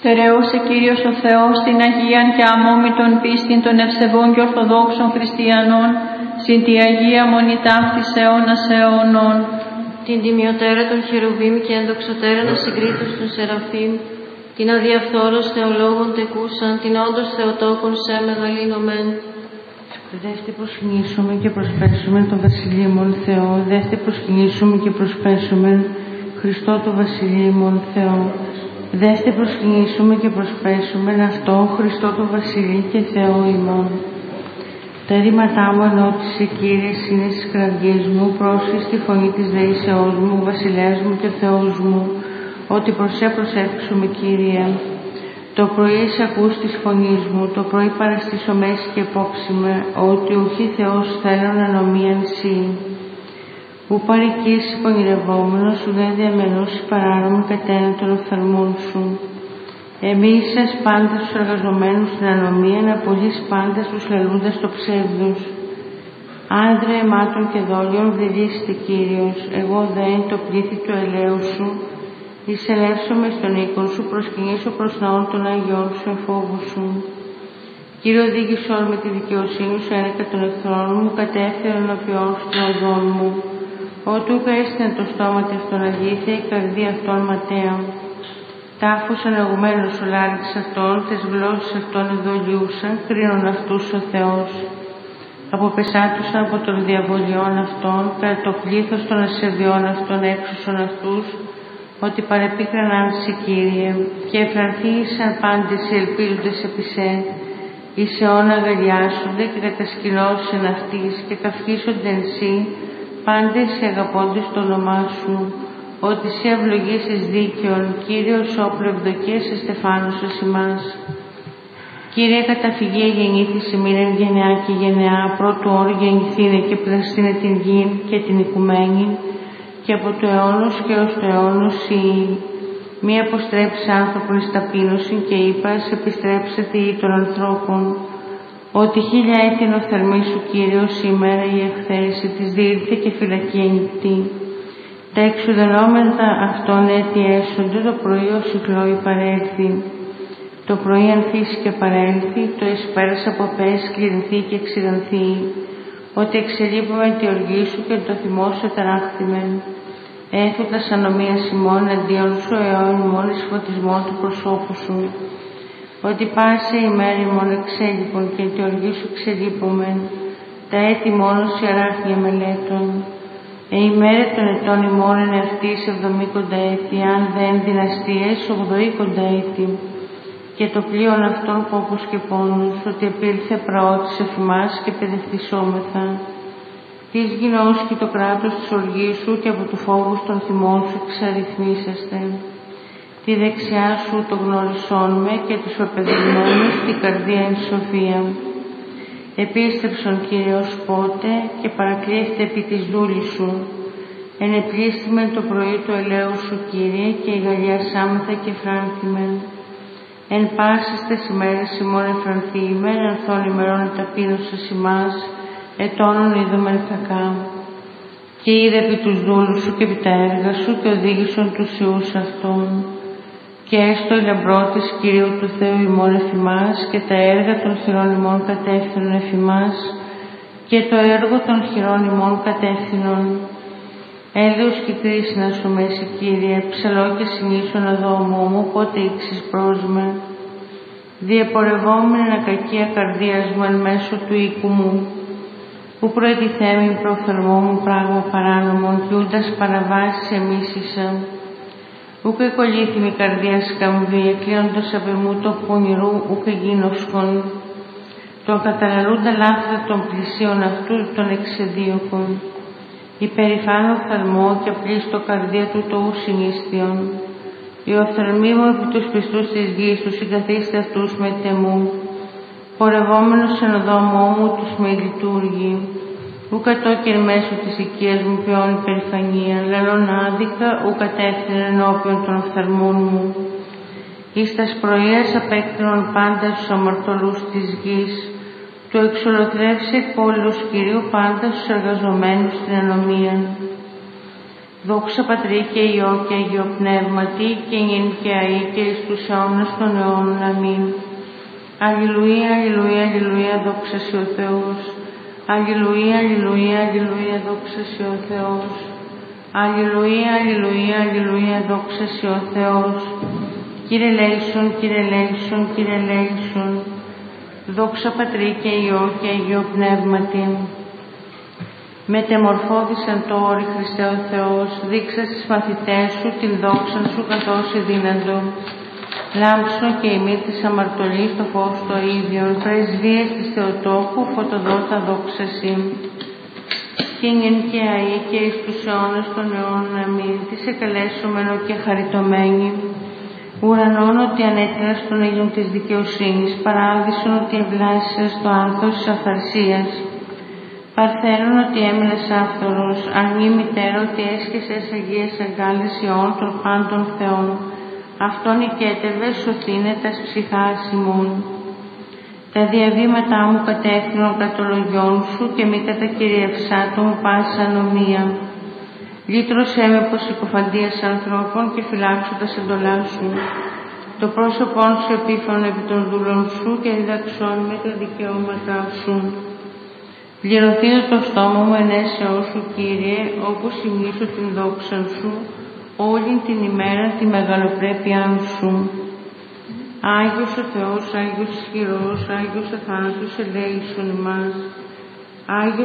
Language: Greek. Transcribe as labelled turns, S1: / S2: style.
S1: Τερεώσε Κύριος ο Θεός την Αγίαν και αμόμητον πίστην των ευσεβών και ορθοδόξων χριστιανών, συν τη Αγία Μονή ταύτης αιώνας αιώνων.
S2: Την τιμιωτέρα των Χερουβίμ και ενδοξωτέρα να συγκρίτως των Σεραφείμ, την αδιαφθόρος θεολόγων τεκούσαν, την όντως Θεοτόκον σε μεγαλύνομεν.
S3: Δέστε προσκυνήσουμε και προσπέσουμε το Βασιλείμον Θεό, δέστε προσκυνήσουμε και προσπέσουμε Χριστό το Βασιλείμον Θεό. Δέστε προσκυνήσουμε και προσπέσουμε αυτό Χριστό το Βασιλεί και Θεό ημών. Τα αιτήματά μου ενώτησε Κύριε είναι στις κραυγές μου, πρόσχει στη φωνή της δεήσεώς μου, Βασιλέας μου και Θεός μου, ότι προσεύξουμε Κύριε. Το πρωί εισακούς της φωνής μου, το πρωί παραστήσω μέση και υπόψημε, ότι ουχή Θεός θέλουν ανομίαν σύ. Που παρικείς πονηρευόμενος σου δεν διαμενώσει παράνομη κατένα των οφθαλμών σου. Εμείς πάντα στους εργαζομένους στην ανομία, να απολύς πάντα στους λαλούντας το ψεύδος. Άντρε αιμάτων και δόλιων δηλήσετε Κύριος, εγώ δεν το πλήθη του ελαίου σου, εισελεύσομαι στον οίκον σου, προσκυνήσω προς ναών των Αγιών σου εφόβου σου. Κύριε οδήγησε όλη με τη δικαιοσύνη σου ένεκα των εχθρών μου, κατέφερε ενώπιόν σου των οδών μου. Ότου έστεινε το στόμα της αυτών αγήθεια, η καρδία αυτών ματέα. Τάφος αναγουμένος ο λάρης αυτών, τες γλώσσες αυτών εδωλιούσαν, κρίνουν αυτούς ο Θεός. Αποπεσάτουσαν από των διαβολιών αυτών, κατά το πλήθος των ασεβιών αυτών έξωσον αυτούς, ότι παρεπίκραναν σε Κύριε, και εφρανθήσαν πάντες οι ελπίζοντες επί σε. Οι σεών αγαλιάσονται και κατασκηνώσουν αυτής και καυχήσονται εν σύ, πάντες οι αγαπώντες το όνομά σου, ότι σε ευλογήσεις δίκαιον, Κύριος όπλο ευδοκίας εστεφάνωσες ημάς. Κύριε, καταφυγή γεννήθης ημίρεν γενεά και γενεά, πρώτου όρου γεννηθήνε και πλαστήνε την γην και την οικουμένη, και από το αιώνος και ως το αιώνος η μη αποστρέψει άνθρωπον εις ταπείνωση και είπας επιστρέψετε ή των ανθρώπων, ότι 1000 έτη είναι οφθαλμή σου Κύριος σήμερα η εχθέρηση της δίρθε και φυλακή ανοιχτή. Τα εξουδενόμενα αυτών έτη έσονται, το πρωί ως συκλόη παρέλθει. Το πρωί ανθίσει και παρέλθει, το εσπέρας από πες κληρυνθεί και εξηρανθεί, ότι εξελείπουμε τη οργή σου και το θυμό σου ταράχτημεν. Έφωτας ανομίας ημών αντίον σου αιών ημών εις φωτισμόν του προσώπου σου. Ότι πάσε η μέρη ημών εξέλιπων και τη οργή σου εξελείπομεν, τα έτη μόνος η αράχνια μελέτων. Η μέρα των ετών ημών είναι αυτής 70 έτη, αν δεν δυναστείες 80 έτη. Και το πλοίον αυτών πόπους και πόνους, ότι επήλθε πραότης εφημάς και παιδευτισόμεθα. Της γινός και το κράτος της οργής σου και από του φόβους των θυμών σου εξαριθμίσαστε. Τη δεξιά σου το γνώρισόν με και τους οπεδευμένους την καρδία εν σοφία. Επίστρεψον Κύριος πότε και παρακλείστε επί της δούλης σου. Ενεπλήστημεν το πρωί του ελαίου σου Κύριε και η γαλιά σάμεθα και φράνθημεν. Εν πάσης τες ημέρες ημών εφρανθήμεν, ανθών ημερών ταπείνωσες ημάς, ετώνων είδομεν κακά. Και είδε επί τους δούλους σου και επί τα έργα σου και οδήγησον τους ιούς αυτών. Και έστω η λαμπρότης Κυρίου του Θεού ημών εφημάς και τα έργα των χειρών ημών κατεύθυνον εφημάς και το έργο των χειρών ημών κατεύθυνον. Έλεος και κρίση να σου μέση Κύριε, ψαλό και συνήσων αδόμου μου, πότε ήξεις πρόσμε. Διεπορευόμενη κακία καρδίας μου εν μέσω του οίκου μου, που προετιθέμην προφθαλμό μου πράγμα παράνομον και ούτας παραβάσεις εμίσησα. Ούκ εκολύθημη καρδία σκαμβή, εκλείοντος απ' εμού το πονηρού ούκ εγίνωσκον. Τον καταλαλούντα λάθρα των πλησίων αυτού των εξεδίωκων. Υπερηφάνω οφθαλμό και απλήστο καρδία του το ουσυνίστιον. Οι οφθαλμοί μου επί τους πιστούς της γης τους συγκαθίστε αυτούς με τεμού. Πορευόμενος εν οδόμο μου τους με λειτουργεί. Ου κατόκεν μέσω της οικίας μου ποιόν υπερηφανία, λαλών άδικα, ου κατεύθυνε ενώπιον των οφθαλμών μου. Εις τας πρωίας απέκτηνον πάντα στους αμαρτωλούς της γης, του εξολοθρεύσε πόλος Κυρίου πάντα στους εργαζομένους στην ανομία. Δόξα Πατρί και Υιό και Αγίο Πνεύματι, και νυν και αεί και εις τους αιώνας των αιώνων. Αμήν. Αλληλουία, αλληλουία, αλληλουία, δόξα σοι ο Θεός. Αλληλουία, αλληλουία, αλληλουία, δόξα σοι ο Θεός. Αλληλουία, αλληλουία, αλληλουία, δόξα σοι ο Θεός. Κύριε λέησον, Κύριε λέησον, Κύριε λέησον. Δόξα Πατρί και Υιό και Αγίο Πνεύματι. Μετεμορφώθησαν τώρα, Χριστέ ο Θεός, δείξα στις μαθητές σου την δόξα σου καθώς εδύναντο. Λάμψον και ημί της αμαρτωλής το φως το ίδιον, πρεσβείες της Θεοτόκου, φωτοδότα δόξα σοι. Και νυν και αεί και εις τους αιώνας των αιώνων. Αμήν. Της εκαλέσομενο και χαριτωμένη. Ουρανών ότι ανέτειλας των Αγίων της δικαιοσύνης, παράδεισον ότι ευλάσσας το άνθος της αυθαρσίας. Παρθένων ότι έμεινες άφθορος, αρνή μητέρα ότι έσχεσες αγίες αγκάλες ιών των πάντων θεών. Αυτόν οικέτευε σωθήνε τας ψυχάς ημών. Τα διαβήματά μου κατεύθυνον κατ' ολογιών σου και μη κατακυριευσά το μου πάσα ανομία. Λύτρωσέ με πως συκοφαντίας ανθρώπων και φυλάξω τα εντολά σου. Το πρόσωπόν σου επίφανο επί των δούλων σου και διδαξών με τα δικαιώματά σου. Πληρωθείτε το στόμα μου ενέσεώ σου, Κύριε, όπου σημείσω την δόξα σου, όλη την ημέρα τη μεγαλοπρέπειά σου. Άγιος ο Θεός, Άγιος ισχυρός, Άγιος αθάνατος ελέησον ημάς. Άγιος